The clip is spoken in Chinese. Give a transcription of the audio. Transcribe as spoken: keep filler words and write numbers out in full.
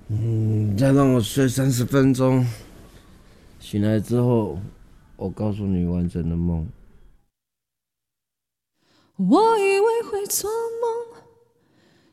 嗯，再让我睡三十分钟，醒来之后，我告诉你完整的梦。 我以为会做梦，